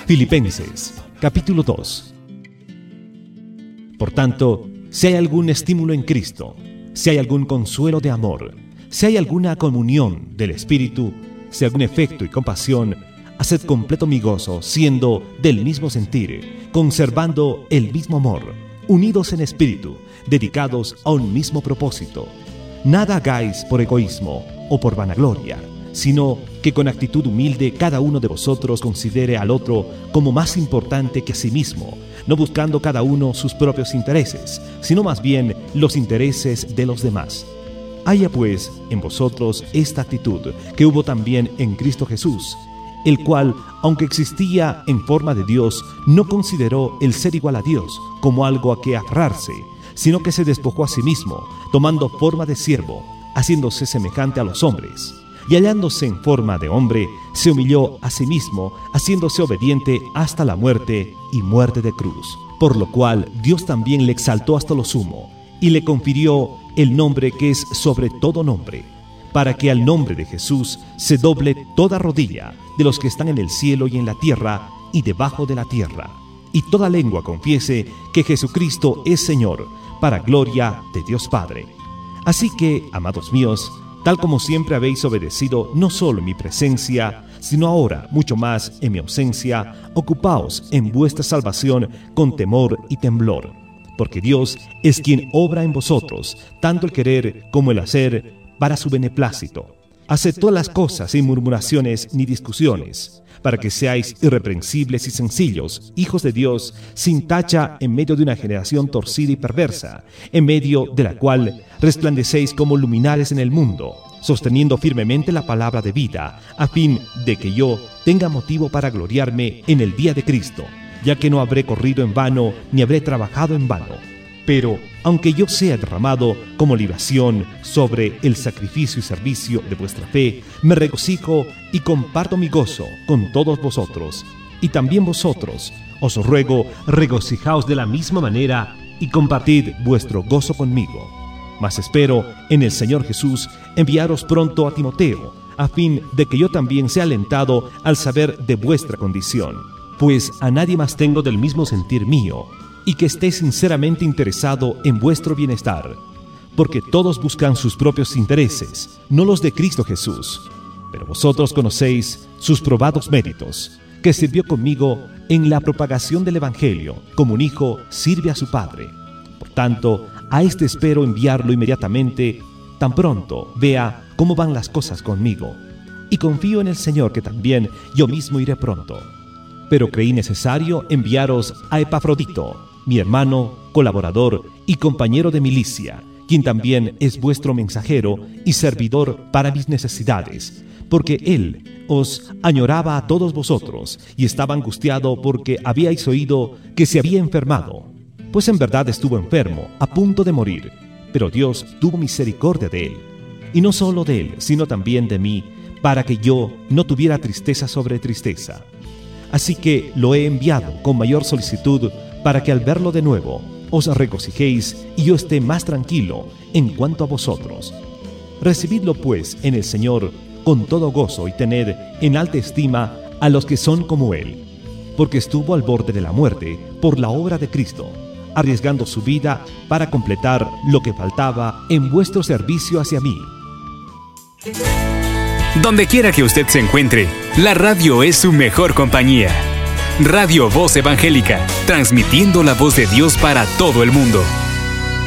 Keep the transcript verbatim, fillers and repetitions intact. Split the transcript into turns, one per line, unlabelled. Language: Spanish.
Filipenses, capítulo dos. Por tanto, si hay algún estímulo en Cristo, si hay algún consuelo de amor, si hay alguna comunión del Espíritu, si hay algún afecto y compasión, haced completo mi gozo, siendo del mismo sentir, conservando el mismo amor, unidos en espíritu, dedicados a un mismo propósito. Nada hagáis por egoísmo o por vanagloria, sino que con actitud humilde cada uno de vosotros considere al otro como más importante que a sí mismo, no buscando cada uno sus propios intereses, sino más bien los intereses de los demás. Haya pues en vosotros esta actitud que hubo también en Cristo Jesús, el cual, aunque existía en forma de Dios, no consideró el ser igual a Dios como algo a que aferrarse, sino que se despojó a sí mismo, tomando forma de siervo, haciéndose semejante a los hombres. Y hallándose en forma de hombre, se humilló a sí mismo, haciéndose obediente hasta la muerte y muerte de cruz. Por lo cual Dios también le exaltó hasta lo sumo, y le confirió el nombre que es sobre todo nombre, para que al nombre de Jesús se doble toda rodilla de los que están en el cielo y en la tierra y debajo de la tierra, y toda lengua confiese que Jesucristo es Señor, para gloria de Dios Padre. Así que, amados míos, tal como siempre habéis obedecido, no solo en mi presencia, sino ahora, mucho más en mi ausencia, ocupaos en vuestra salvación con temor y temblor, porque Dios es quien obra en vosotros, tanto el querer como el hacer, para su beneplácito. Haced todas las cosas sin murmuraciones ni discusiones, para que seáis irreprensibles y sencillos, hijos de Dios, sin tacha en medio de una generación torcida y perversa, en medio de la cual resplandecéis como luminares en el mundo, sosteniendo firmemente la palabra de vida, a fin de que yo tenga motivo para gloriarme en el día de Cristo, ya que no habré corrido en vano, ni habré trabajado en vano. Pero, aunque yo sea derramado como libación sobre el sacrificio y servicio de vuestra fe, me regocijo y comparto mi gozo con todos vosotros. Y también vosotros, os ruego, regocijaos de la misma manera y compartid vuestro gozo conmigo. Mas espero en el Señor Jesús enviaros pronto a Timoteo, a fin de que yo también sea alentado al saber de vuestra condición. Pues a nadie más tengo del mismo sentir mío, y que esté sinceramente interesado en vuestro bienestar, porque todos buscan sus propios intereses, no los de Cristo Jesús. Pero vosotros conocéis sus probados méritos, que sirvió conmigo en la propagación del Evangelio, como un hijo sirve a su padre. Por tanto, a este espero enviarlo inmediatamente, tan pronto vea cómo van las cosas conmigo. Y confío en el Señor que también yo mismo iré pronto. Pero creí necesario enviaros a Epafrodito, mi hermano, colaborador y compañero de milicia, quien también es vuestro mensajero y servidor para mis necesidades, porque él os añoraba a todos vosotros y estaba angustiado porque habíais oído que se había enfermado. Pues en verdad estuvo enfermo, a punto de morir, pero Dios tuvo misericordia de él, y no solo de él, sino también de mí, para que yo no tuviera tristeza sobre tristeza. Así que lo he enviado con mayor solicitud, para que al verlo de nuevo os regocijéis y yo esté más tranquilo en cuanto a vosotros. Recibidlo pues en el Señor con todo gozo y tened en alta estima a los que son como Él, porque estuvo al borde de la muerte por la obra de Cristo, arriesgando su vida para completar lo que faltaba en vuestro servicio hacia mí.
Donde quiera que usted se encuentre, la radio es su mejor compañía. Radio Voz Evangélica, transmitiendo la voz de Dios para todo el mundo.